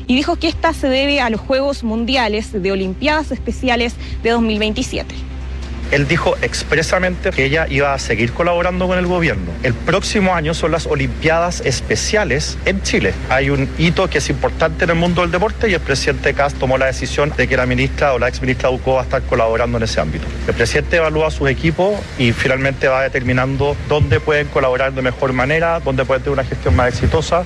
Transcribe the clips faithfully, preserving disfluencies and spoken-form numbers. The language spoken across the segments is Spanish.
y dijo que esta se debe a los Juegos Mundiales de Olimpiadas Especiales de dos mil veintisiete. Él dijo expresamente que ella iba a seguir colaborando con el gobierno. El próximo año son las Olimpiadas Especiales en Chile. Hay un hito que es importante en el mundo del deporte y el presidente Kast tomó la decisión de que la ministra o la exministra Ducó va a estar colaborando en ese ámbito. El presidente evalúa a sus equipos y finalmente va determinando dónde pueden colaborar de mejor manera, dónde pueden tener una gestión más exitosa.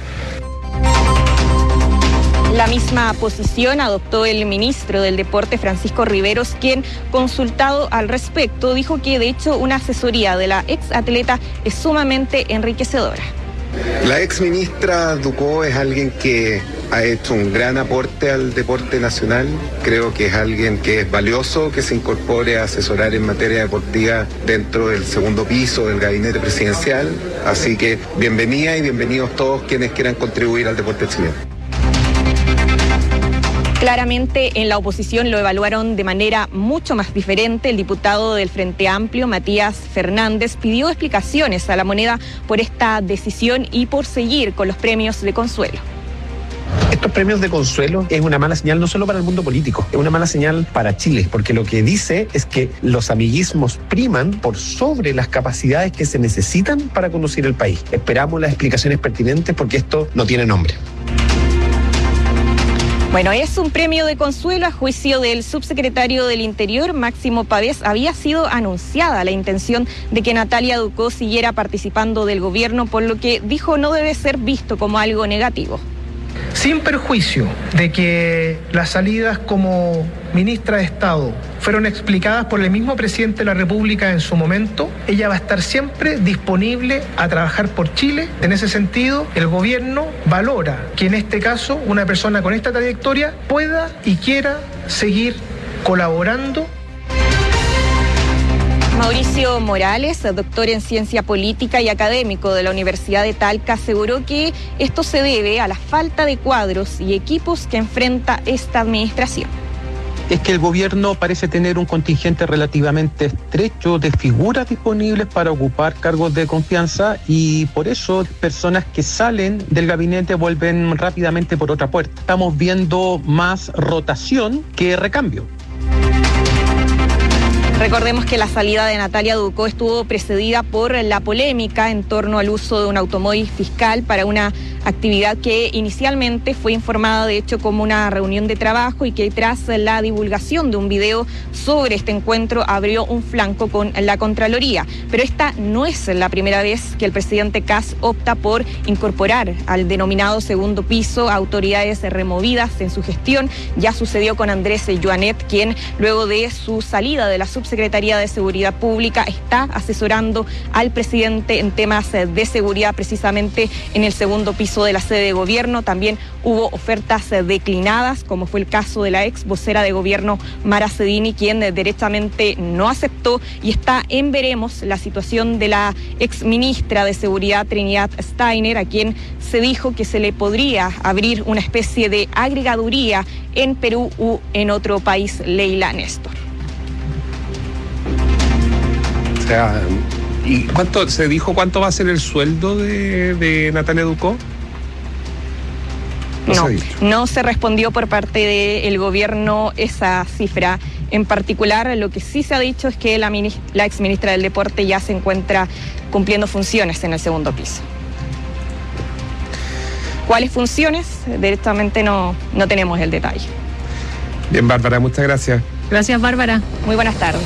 La misma posición adoptó el ministro del Deporte, Francisco Riveros, quien, consultado al respecto, dijo que de hecho una asesoría de la ex atleta es sumamente enriquecedora. La ex ministra Ducó es alguien que ha hecho un gran aporte al deporte nacional. Creo que es alguien que es valioso que se incorpore a asesorar en materia deportiva dentro del segundo piso del gabinete presidencial. Así que bienvenida y bienvenidos todos quienes quieran contribuir al deporte chileno. Claramente en la oposición lo evaluaron de manera mucho más diferente. El diputado del Frente Amplio, Matías Fernández, pidió explicaciones a La Moneda por esta decisión y por seguir con los premios de consuelo. Estos premios de consuelo es una mala señal no solo para el mundo político, es una mala señal para Chile, porque lo que dice es que los amiguismos priman por sobre las capacidades que se necesitan para conducir el país. Esperamos las explicaciones pertinentes porque esto no tiene nombre. Bueno, es un premio de consuelo. A juicio del subsecretario del Interior, Máximo Pavés, había sido anunciada la intención de que Natalia Ducó siguiera participando del gobierno, por lo que dijo no debe ser visto como algo negativo. Sin perjuicio de que las salidas como ministra de Estado fueron explicadas por el mismo presidente de la República en su momento, ella va a estar siempre disponible a trabajar por Chile. En ese sentido, el gobierno valora que en este caso una persona con esta trayectoria pueda y quiera seguir colaborando. Mauricio Morales, doctor en ciencia política y académico de la Universidad de Talca, aseguró que esto se debe a la falta de cuadros y equipos que enfrenta esta administración. Es que el gobierno parece tener un contingente relativamente estrecho de figuras disponibles para ocupar cargos de confianza y por eso personas que salen del gabinete vuelven rápidamente por otra puerta. Estamos viendo más rotación que recambio. Recordemos que la salida de Natalia Ducó estuvo precedida por la polémica en torno al uso de un automóvil fiscal para una actividad que inicialmente fue informada de hecho como una reunión de trabajo y que tras la divulgación de un video sobre este encuentro abrió un flanco con la Contraloría. Pero esta no es la primera vez que el presidente Kast opta por incorporar al denominado segundo piso a autoridades removidas en su gestión. Ya sucedió con Andrés Joanet, quien luego de su salida de la Subsecretaría de Seguridad Pública está asesorando al presidente en temas de seguridad precisamente en el segundo piso de la sede de gobierno. También hubo ofertas declinadas, como fue el caso de la ex vocera de gobierno Mara Cedini, quien derechamente no aceptó, y está en veremos la situación de la ex ministra de Seguridad Trinidad Steiner, a quien se dijo que se le podría abrir una especie de agregaduría en Perú u en otro país. Leila Néstor. O sea, ¿y cuánto se dijo cuánto va a ser el sueldo de, de Natalia Ducó? No, no, se no se respondió por parte del gobierno esa cifra en particular. Lo que sí se ha dicho es que la, la exministra del Deporte ya se encuentra cumpliendo funciones en el segundo piso. ¿Cuáles funciones? Directamente no, no tenemos el detalle. Bien, Bárbara, muchas gracias. Gracias, Bárbara. Muy buenas tardes.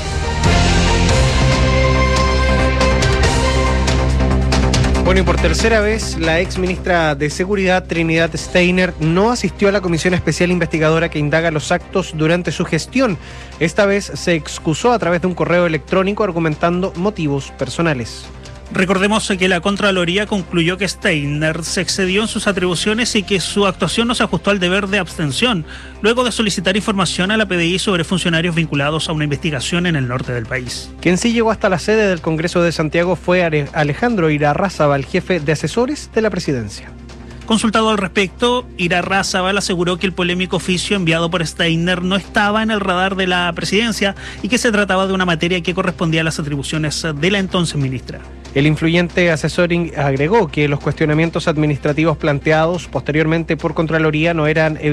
Bueno, y por tercera vez, la ex ministra de Seguridad, Trinidad Steiner, no asistió a la comisión especial investigadora que indaga los actos durante su gestión. Esta vez se excusó a través de un correo electrónico argumentando motivos personales. Recordemos que la Contraloría concluyó que Steiner se excedió en sus atribuciones y que su actuación no se ajustó al deber de abstención, luego de solicitar información a la P D I sobre funcionarios vinculados a una investigación en el norte del país. Quien sí llegó hasta la sede del Congreso de Santiago fue Alejandro Irarrázaval, jefe de asesores de la presidencia. Consultado al respecto, Irarrázaval aseguró que el polémico oficio enviado por Steiner no estaba en el radar de la presidencia y que se trataba de una materia que correspondía a las atribuciones de la entonces ministra. El influyente asesor agregó que los cuestionamientos administrativos planteados posteriormente por Contraloría no eran